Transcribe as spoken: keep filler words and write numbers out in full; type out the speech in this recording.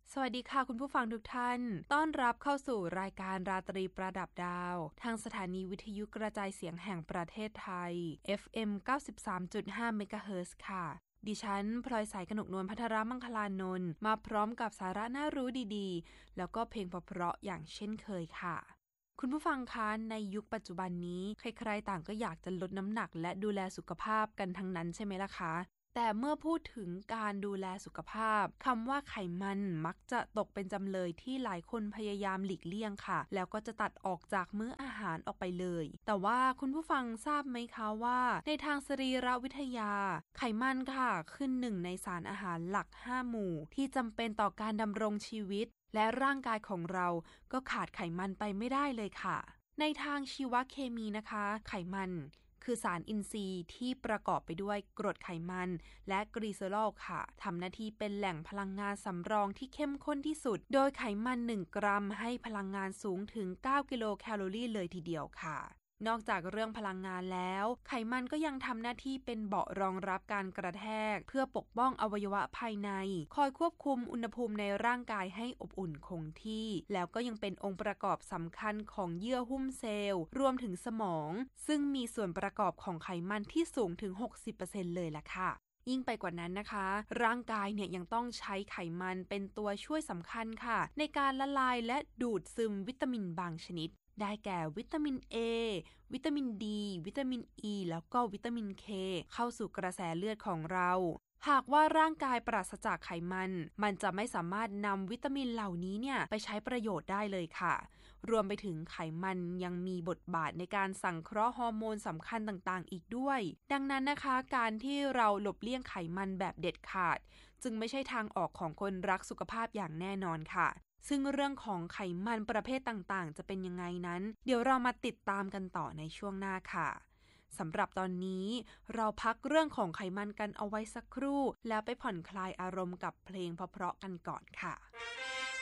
สวัสดีค่ะคุณผู้ฟังทุกท่านต้อนรับเข้าสู่รายการราตรีประดับดาวทางสถานีวิทยุกระจายเสียงแห่งประเทศไทย เอฟ เอ็ม เก้าสิบสามจุดห้า เมกะเฮิรตซ์ค่ะดิฉันพลอยสายกนกนวลพัทรมังคลานนท์มาพร้อมกับสาระน่ารู้ดีๆแล้วก็เพลงเพราะๆอย่างเช่นเคยค่ะคุณผู้ฟังคะในยุคปัจจุบันนี้ใครๆต่างก็อยากจะลดน้ำหนักและดูแลสุขภาพกันทั้งนั้นใช่ไหมล่ะคะแต่เมื่อพูดถึงการดูแลสุขภาพคำว่าไขมันมักจะตกเป็นจำเลยที่หลายคนพยายามหลีกเลี่ยงค่ะแล้วก็จะตัดออกจากมื้ออาหารออกไปเลยแต่ว่าคุณผู้ฟังทราบไหมคะว่าในทางสรีรวิทยาไขมันค่ะขึ้นหนึ่งในสารอาหารหลักห้าหมู่ที่จำเป็นต่อการดำรงชีวิตและร่างกายของเราก็ขาดไขมันไปไม่ได้เลยค่ะในทางชีวเคมีนะคะไขมันคือสารอินทรีย์ที่ประกอบไปด้วยกรดไขมันและกลีเซอรอลค่ะทำหน้าที่เป็นแหล่งพลังงานสำรองที่เข้มข้นที่สุดโดยไขมันหนึ่งกรัมให้พลังงานสูงถึงเก้ากิโลแคลอรี่เลยทีเดียวค่ะนอกจากเรื่องพลังงานแล้วไขมันก็ยังทำหน้าที่เป็นเบาะรองรับการกระแทกเพื่อปกป้องอวัยวะภายในคอยควบคุมอุณหภูมิในร่างกายให้อบอุ่นคงที่แล้วก็ยังเป็นองค์ประกอบสำคัญของเยื่อหุ้มเซลล์รวมถึงสมองซึ่งมีส่วนประกอบของไขมันที่สูงถึง หกสิบเปอร์เซ็นต์ เลยล่ะค่ะยิ่งไปกว่านั้นนะคะร่างกายเนี่ยยังต้องใช้ไขมันเป็นตัวช่วยสำคัญค่ะในการละลายและดูดซึมวิตามินบางชนิดได้แก่วิตามิน A วิตามิน D วิตามิน E แล้วก็วิตามิน K เข้าสู่กระแสเลือดของเราหากว่าร่างกายปราศจากไขมันมันจะไม่สามารถนำวิตามินเหล่านี้เนี่ยไปใช้ประโยชน์ได้เลยค่ะรวมไปถึงไขมันยังมีบทบาทในการสังเคราะห์ฮอร์โมนสำคัญต่างๆอีกด้วยดังนั้นนะคะการที่เราหลบเลี่ยงไขมันแบบเด็ดขาดจึงไม่ใช่ทางออกของคนรักสุขภาพอย่างแน่นอนค่ะซึ่งเรื่องของไขมันประเภทต่างๆจะเป็นยังไงนั้นเดี๋ยวเรามาติดตามกันต่อในช่วงหน้าค่ะสำหรับตอนนี้เราพักเรื่องของไขมันกันเอาไว้สักครู่แล้วไปผ่อนคลายอารมณ์กับเพลงเพราะๆกันก่อนค่ะ